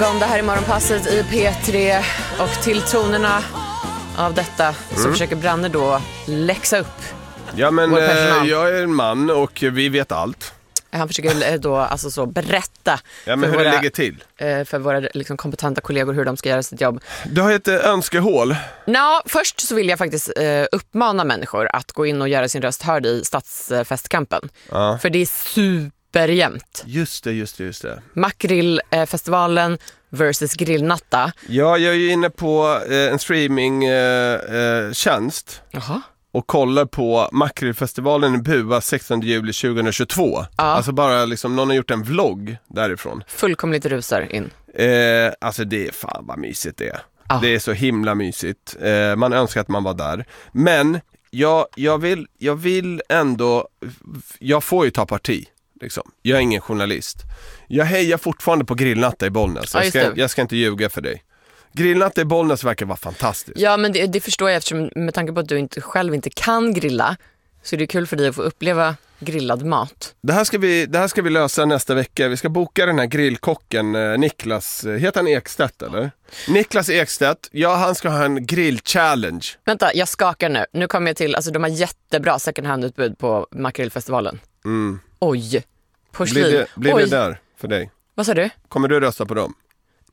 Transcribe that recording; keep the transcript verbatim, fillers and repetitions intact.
Om det här i Morgonpasset i P tre och till tonerna av detta mm. så försöker Branne då läxa upp. Ja, men eh, jag är en man och vi vet allt. Han försöker då alltså så berätta ja, men för, hur våra, det ligger till. för våra liksom, kompetenta kollegor hur de ska göra sitt jobb. Du har ett önskehål. Nå, först så vill jag faktiskt eh, uppmana människor att gå in och göra sin röst hörd i Stadsfestkampen. Ja. För det är superjämnt. Just det, just det, just det. Makrillfestivalen versus grillnatta. Ja, jag är ju inne på eh, en streamingtjänst. Eh, eh, Jaha. Och kollar på Makrillfestivalen i Bua sextonde juli tjugohundratjugotvå. Ja. Alltså bara liksom, någon har gjort en vlogg därifrån. Fullkomligt rusar in. Eh, alltså det är fan vad mysigt det är. Ja. Det är så himla mysigt. Eh, man önskar att man var där. Men jag, jag, vill, jag vill ändå, jag får ju ta parti. Liksom. Jag är ingen journalist. Jag hejar fortfarande på grillnatta i Bollnäs. Jag ska, ja, jag ska inte ljuga för dig. Grillnatta i Bollnäs verkar vara fantastiskt. Ja, men det, det förstår jag eftersom med tanke på att du inte, själv inte kan grilla så är det kul för dig att få uppleva grillad mat. Det här ska vi, det här ska vi lösa nästa vecka. Vi ska boka den här grillkocken eh, Niklas, heter han Ekstedt eller? Niklas Ekstedt, ja han ska ha en grill-challenge. Vänta, jag skakar nu. Nu kommer jag till, alltså de har jättebra second hand-utbud på Makrillfestivalen. Mm. Oj, porslin. Blir det, blir det där för dig? Vad sa du? Kommer du rösta på dem?